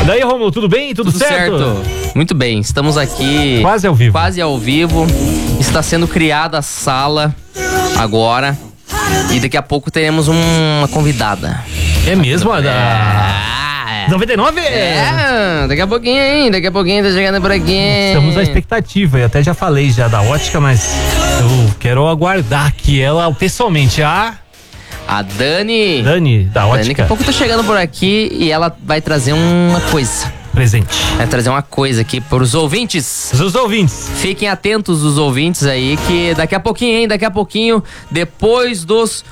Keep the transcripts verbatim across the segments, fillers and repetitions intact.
Daí, Rômulo, tudo bem? Tudo, Tudo certo? certo? Muito bem, estamos aqui Quase ao vivo. Quase ao vivo. Está sendo criada a sala agora. E daqui a pouco teremos uma convidada. É mesmo? A da Ah, noventa e nove? é, daqui a pouquinho, hein? Daqui a pouquinho tá chegando por aqui. Estamos na expectativa, eu até já falei já da ótica, mas eu quero aguardar aqui ela pessoalmente. A A Dani. Dani, da Dani, ótica. daqui a pouco tá chegando por aqui e ela vai trazer uma coisa. Presente. Vai trazer uma coisa aqui pros ouvintes. Os ouvintes. Fiquem atentos os ouvintes aí, que daqui a pouquinho, hein? Daqui a pouquinho, depois dos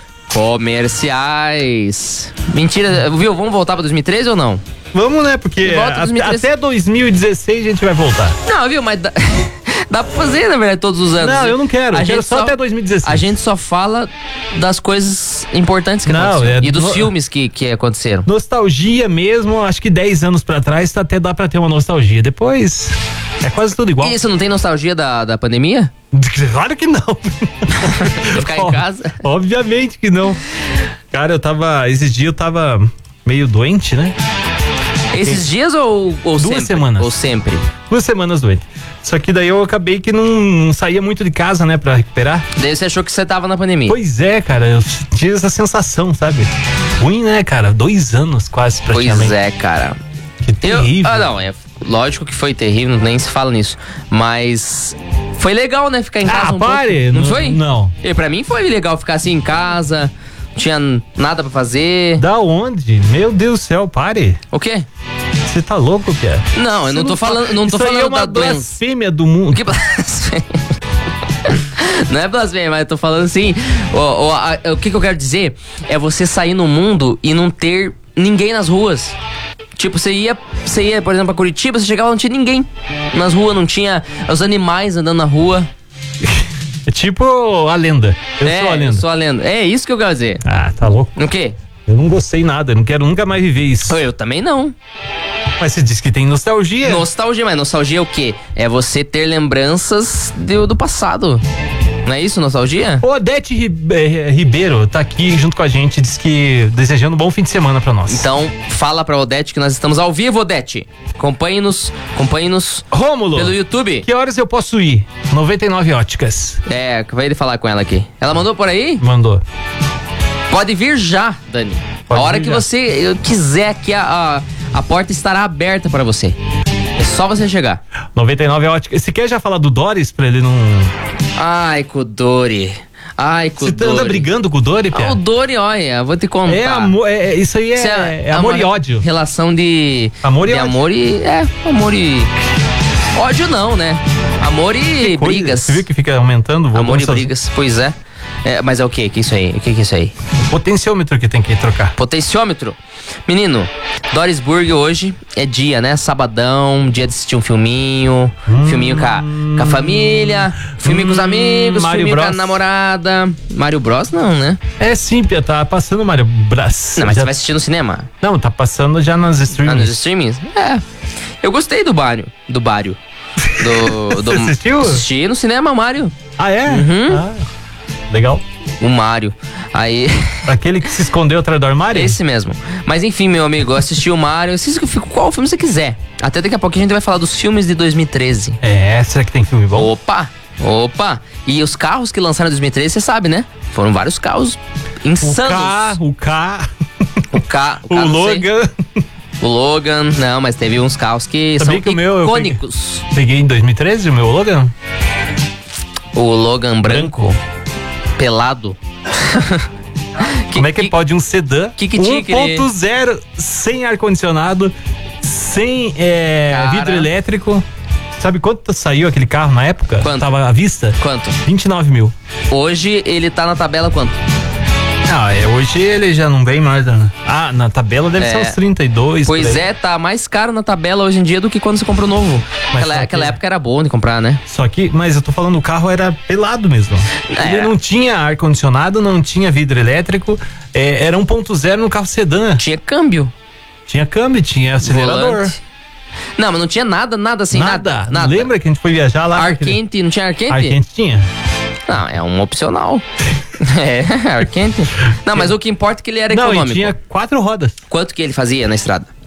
comerciais. Mentira, viu? Vamos voltar pra dois mil e treze ou não? Vamos, né? Porque Volta a- dois mil e treze. até dois mil e dezesseis a gente vai voltar. Não, viu? Mas dá, dá pra fazer, na verdade, todos os anos. Não, eu não quero. A Eu quero gente só até dois mil e dezesseis. A gente só fala das coisas importantes que Não, aconteceram. é E dos no- filmes que, que aconteceram. Nostalgia mesmo, acho que dez anos pra trás até dá pra ter uma nostalgia. Depois é quase tudo igual. E isso não tem nostalgia da, da pandemia? Claro que não. Ficar em Ó, casa? Obviamente que não. Cara, eu tava. Esses dias eu tava meio doente, né? Esses dias ou, ou Duas sempre? semanas. Ou sempre? Duas semanas doente. Só que daí eu acabei que não, não saía muito de casa, né, pra recuperar. Daí você achou que você tava na pandemia? Pois é, cara, eu tive essa sensação, sabe? Ruim, né, cara? Dois anos quase praticamente. Pois é, cara. Que terrível. Eu, ah, não, é lógico que foi terrível, nem se fala nisso. Mas foi legal, né, ficar em casa Ah, um pare! pouco. Não Não- foi? não. E pra mim foi legal ficar assim em casa, não tinha nada pra fazer. Da onde? Meu Deus do céu, pare. O quê? Você tá louco, Pia? Não, eu não tô falando, não tô Isso aí falando é uma da doença. blasfêmia do mundo. Que blasfêmia? Não é blasfêmia, mas eu tô falando assim. O, o, a- o que, que eu quero dizer é você sair no mundo e não ter ninguém nas ruas. Tipo, você ia, você ia, por exemplo, pra Curitiba, você chegava e não tinha ninguém nas ruas, não tinha os animais andando na rua. É tipo a lenda. Eu é, sou a lenda. eu sou a lenda. É isso que eu quero dizer. Ah, tá louco. O quê? Eu não gostei nada, eu não quero nunca mais viver isso. Eu também não. Mas você disse que tem nostalgia. Nostalgia, mas nostalgia é o quê? É você ter lembranças do, do passado. Não é isso, nostalgia? O Odete Ri- eh, Ribeiro tá aqui junto com a gente, diz que desejando um bom fim de semana pra nós. Então, fala pra Odete que nós estamos ao vivo, Odete. Acompanhe-nos, acompanhe-nos Rômulo, pelo YouTube. que horas eu posso ir? noventa e nove óticas. É, vai ele falar com ela aqui. Ela mandou por aí? Mandou. Pode vir já, Dani. Pode a hora vir que já. você quiser aqui, a, a, a porta estará aberta pra você. É só você chegar. noventa e nove óticas. Você quer já falar do Doris pra ele não... Ai, com o Dori. Ai, com o Você tá- anda Dori. brigando com o Dori, Ah, Pia? o Dori, olha, vou te contar. É amor, é, é- isso aí é, Isso é amor uma e ódio. Relação de. Amor e de ódio. amor e. É, amor e. Ódio não, né? Amor e Coisa- brigas. Você viu que fica aumentando? Amor voltando e sozinho? brigas, pois é. É, mas é o quê? Que isso aí? O que que é isso aí? O potenciômetro que tem que trocar. Potenciômetro. Menino, Dorisburg hoje é dia, né? Sabadão, dia de assistir um filminho. Filminho com a, com a família. Filminho com os amigos. Mario filminho com a Bros. namorada. Mario Bros não, né? É sim, Pia, tá passando Mario Bros. Não, mas Já- você vai assistir no cinema. Não, tá passando já nas Ah, streams. nos streamings? É. Eu gostei do Mario. Do Mario. Do, do, Você assistiu? Assisti no cinema, o Mario. Ah, é? Uhum. Ah, legal. O Mario. Aí. Aquele que se escondeu atrás do armário? Esse mesmo. Mas enfim, meu amigo, eu assisti o Mario. Assista que eu fico qual filme você quiser. Até daqui a pouco a gente vai falar dos filmes de dois mil e treze. É, será que tem filme bom? Opa! Opa! E os carros que lançaram em dois mil e treze, você sabe, né? Foram vários carros O insanos. K, o K, O K. o K, não sei. Logan. O Logan. Não, mas teve uns carros que Sabia são que o meu eu icônicos. Peguei em dois mil e treze o meu Logan. O Logan branco. Pelado. Como é que, pode um sedã que que tinha que ele- um ponto zero sem ar-condicionado, sem é, Cara. vidro elétrico? Sabe quanto saiu aquele carro na época? Quanto? Tava à vista? Quanto? vinte e nove mil. Hoje ele tá na tabela quanto? Ah, é, hoje ele já não vem mais. Né? Ah, na tabela deve É. ser uns trinta e dois. Pois por aí. é, tá mais caro na tabela hoje em dia do que quando você comprou novo. Mas Aquela, só que- aquela época era boa de comprar, né? Só que, mas eu tô falando, o carro era pelado mesmo. Ele É. não tinha ar-condicionado, não tinha vidro elétrico, é, era um ponto zero no carro sedã. Tinha câmbio. Tinha câmbio, tinha acelerador. Volante. Não, mas não tinha nada, nada assim, nada. nada. nada. Lembra que a gente foi viajar lá? Ar naquele- quente, não tinha ar quente? Ar quente tinha. Não, é um opcional. É, ar quente. Não, mas o que importa é que ele era Não, e econômico. tinha quatro rodas. Quanto que ele fazia na estrada?